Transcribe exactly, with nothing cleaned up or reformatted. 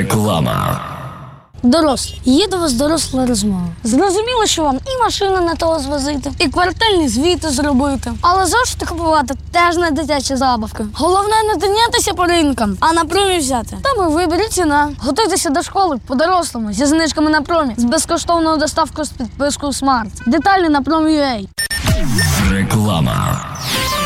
Реклама. Дорослі, є до вас доросла розмова. Зрозуміло, що вам і машину не того звозити, і квартальні звіти зробити. Але завжди купувати теж не дитячі забавки. Головне не тинятися по ринкам, а на промі взяти. Там і вибір, і ціна. Готуйтеся до школи по-дорослому, зі знижками на промі, з безкоштовною доставкою з підпискою Смарт. Деталі на промі.ua. Реклама.